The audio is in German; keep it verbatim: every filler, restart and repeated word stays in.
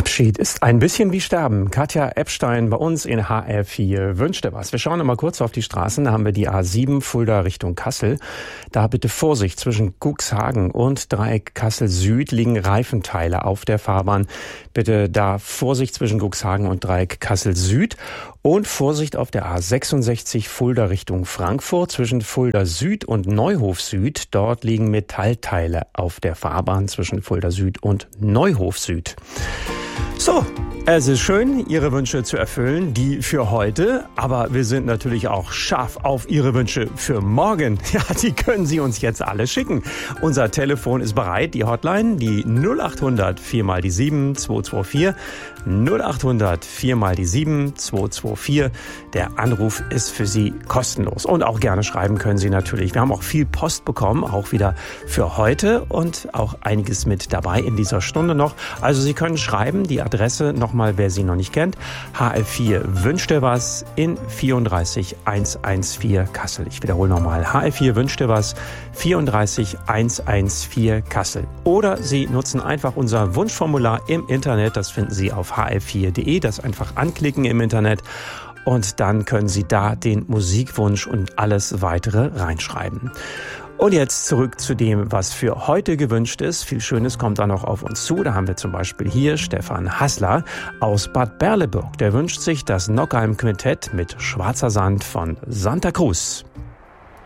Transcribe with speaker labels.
Speaker 1: Abschied ist ein bisschen wie Sterben. Katja Epstein bei uns in H R vier wünschte was. Wir schauen mal kurz auf die Straßen. Da haben wir die A sieben Fulda Richtung Kassel. Da bitte Vorsicht, zwischen Cuxhagen und Dreieck Kassel Süd liegen Reifenteile auf der Fahrbahn. Bitte da Vorsicht zwischen Cuxhagen und Dreieck Kassel Süd. Und Vorsicht auf der A sechsundsechzig Fulda Richtung Frankfurt zwischen Fulda Süd und Neuhof Süd. Dort liegen Metallteile auf der Fahrbahn zwischen Fulda Süd und Neuhof Süd. So, es ist schön, Ihre Wünsche zu erfüllen, die für heute. Aber wir sind natürlich auch scharf auf Ihre Wünsche für morgen. Ja, die können Sie uns jetzt alle schicken. Unser Telefon ist bereit, die Hotline, die null acht hundert vier mal die sieben zwei zwei vier. null acht hundert vier mal die sieben zwei zwei vier. Der Anruf ist für Sie kostenlos. Und auch gerne schreiben können Sie natürlich. Wir haben auch viel Post bekommen, auch wieder für heute und auch einiges mit dabei in dieser Stunde noch. Also Sie können schreiben, die Adresse nochmal, wer sie noch nicht kennt. H L vier wünscht dir was in vierunddreißig hundertvierzehn Kassel. Ich wiederhole nochmal. H L vier wünscht dir was vierunddreißig hundertvierzehn Kassel. Oder Sie nutzen einfach unser Wunschformular im Internet. Das finden Sie auf h l vier punkt de. Das einfach anklicken im Internet. Und dann können Sie da den Musikwunsch und alles weitere reinschreiben. Und jetzt zurück zu dem, was für heute gewünscht ist. Viel Schönes kommt da noch auf uns zu. Da haben wir zum Beispiel hier Stefan Hassler aus Bad Berleburg. Der wünscht sich das Nockheim Quintett mit Schwarzer Sand von Santa Cruz.